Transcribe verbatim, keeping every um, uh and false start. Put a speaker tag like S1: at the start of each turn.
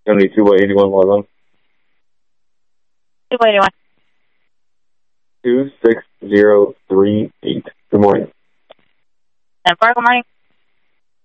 S1: seventy-two by eighty-one, log on.
S2: two by eighty-one.
S1: two six zero three eight. Good morning.
S2: And four, good morning.